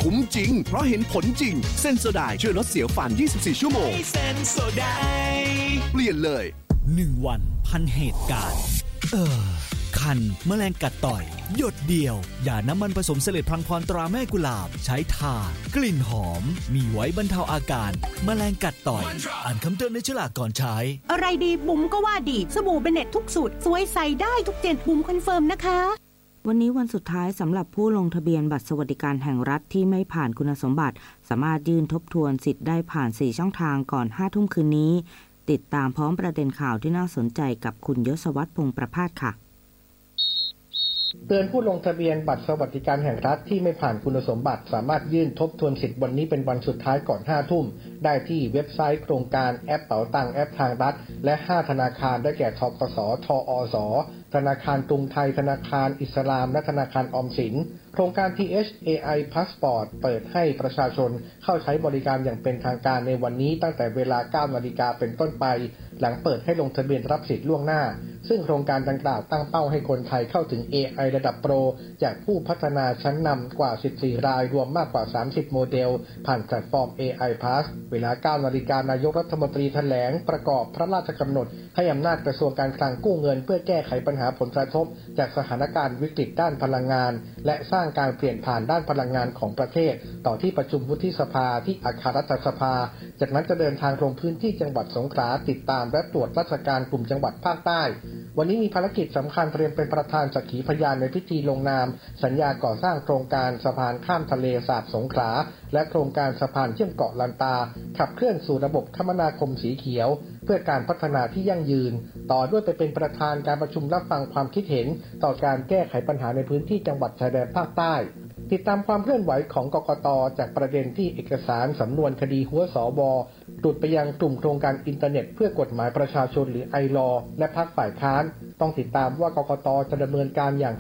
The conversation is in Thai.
คุ้มจริงเพราะเห็นผลจริงเซนโซไดช่วยลดเสียวฟัน24ชั่วโมงเซนโซไดเปลี่ยนเลย 1วันพันเหตุการณ์คันแมลงกัดต่อยหยดเดียวอย่าน้ำมันผสมเสลดพลังพรตราแม่กุหลาบใช้ทากลิ่นหอมมีไว้บรรเทาอาการแมลงกัดต่อยอ่านคำเตือนในฉลากก่อนใช้อะไรดีบุ๋มก็ว่าดีสบู่เบเน็ตทุกสูตรสวยใส่ได้ทุกเจนบุ๋มคอนเฟิร์มนะคะวันนี้วันสุดท้ายสำหรับผู้ลงทะเบียนบัตรสวัสดิการแห่งรัฐที่ไม่ผ่านคุณสมบัติสามารถยื่นทบทวนสิทธิ์ได้ผ่าน4ช่องทางก่อน 5 ทุ่มคืนนี้ติดตามพร้อมประเด็นข่าวที่น่าสนใจกับคุณยศวัฒน์พงษ์ประภาสค่ะเตือนผู้ลงทะเบียนบัตรสวัสดิการแห่งรัฐที่ไม่ผ่านคุณสมบัติสามารถยื่นทบทวนสิทธิ์วันนี้เป็นวันสุดท้ายก่อน 5 ทุ่มได้ที่เว็บไซต์โครงการแอปเป๋าตังแอปทางรัฐและ5ธนาคารได้แก่ธกส.ทอส.ธนาคารกรุงไทยธนาคารอิสลามและธนาคารออมสินโครงการ THAI Passport เปิดให้ประชาชนเข้าใช้บริการอย่างเป็นทางการในวันนี้ตั้งแต่เวลา 9 นาฬิกาเป็นต้นไปหลังเปิดให้ลงทะเบียนรับสิทธิ์ล่วงหน้าซึ่งโครงการดังกล่าวตั้งเป้าให้คนไทยเข้าถึง AI ระดับโปรจากผู้พัฒนาชั้นนำกว่า14รายรวมมากกว่า30โมเดลผ่านแพลตฟอร์ม AI Pass เวลา 9 นาฬิกานายกรัฐมนตรีแถลงประกอบพระราชกำหนดให้อำนาจกระทรวงการคลังกู้เงินเพื่อแก้ไขปัญหาผลกระทบจากสถานการณ์วิกฤตด้านพลังงานและสร้างการเปลี่ยนผ่านด้านพลังงานของประเทศต่อที่ประชุมวุฒิสภาที่อาคารรัฐสภาจากนั้นจะเดินทางลงพื้นที่จังหวัดสงขลาติดตามและตรวจราชการกลุ่มจังหวัดภาคใต้วันนี้มีภารกิจสำคัญเตรียมเป็นประธานสักขีพยานในพิธีลงนามสัญญาก่อสร้างโครงการสะพานข้ามทะเลสาบสงขลาและโครงการสะพานเชื่อมเกาะลันตาขับเคลื่อนสู่ระบบคมนาคมสีเขียวเพื่อการพัฒนาที่ยั่งยืนต่อด้วยไปเป็นประธานการประชุมรับฟังความคิดเห็นต่อการแก้ไขปัญหาในพื้นที่จังหวัดชายแดนภาคใต้ติดตามความเคลื่อนไหวของกกต.จากประเด็นที่เอกสารสำนวนคดีหัวสว.หลุดไปยังกลุ่มโครงการอินเทอร์เน็ตเพื่อกฎหมายประชาชนหรือไอลอและพรรคฝ่ายค้านต้องติดตามว่ากกต.จะดำเนินการอย่าง